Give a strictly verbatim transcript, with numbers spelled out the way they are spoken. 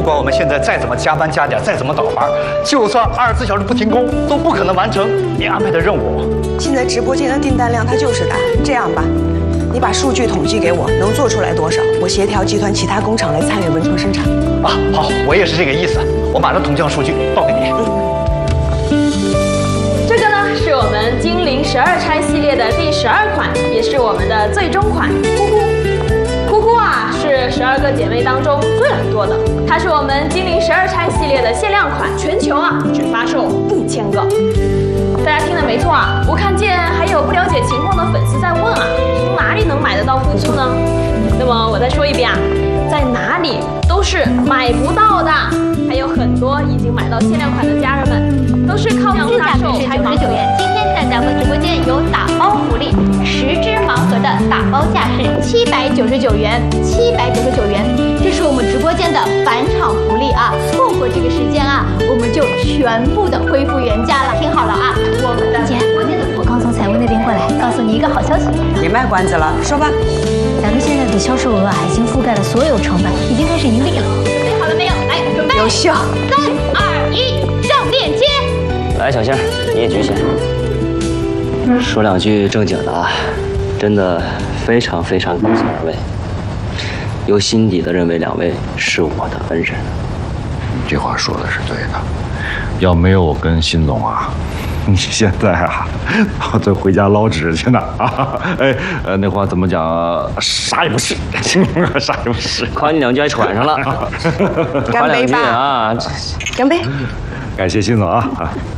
管我们现在再怎么加班加点，再怎么倒班，就算二十四小时不停工，都不可能完成你安排的任务。 现在直播间的订单量它就是大。这样吧，你把数据统计给我，能做出来多少？我协调集团其他工厂来参与文创生产。 啊，好，我也是这个意思。我马上统计好数据报给你。 嗯。 这个呢是我们金陵十二钗系列的第十二款，也是我们的最终款。呼呼，呼呼啊，是十二个姐妹当中最懒惰的。它是我们金陵十二钗系列的限量款，全球啊只发售一千个。大家听的没错啊，我看见还有不了解情况的粉丝在问啊，从哪里能买得到呼呼呢？那么我再说一遍啊，在哪里都是买不到的。还有很多已经买到限量款的家人们，都是靠市价格是九十九元。今天在咱们直播间有打包福利，十只盲盒的打包价是七百九十九元，七百九十九元，这是我们直播间的返场福利啊！错过这个时间啊，我们就全部的恢复原价了。听好了啊，我们的姐，我刚从财务那边过来，告诉你一个好消息， 别卖关子了，说吧。 咱们现在的销售额啊，已经覆盖了所有成本，已经开始盈利了。准备好了没有？来，准备。 优秀。 三二一，上链接。 来，小星，你也举起来。说两句正经的啊，真的非常非常感谢二位，由心底的认为两位是我的恩人。 这话说的是对的，要没有我跟辛总啊，你现在啊，这回家捞纸去呢啊！哎，呃，那话怎么讲啊？啥也不是，啥也不是。 夸你两句还喘上了， 干杯吧！ 啊， 干杯！ 感谢辛总啊啊！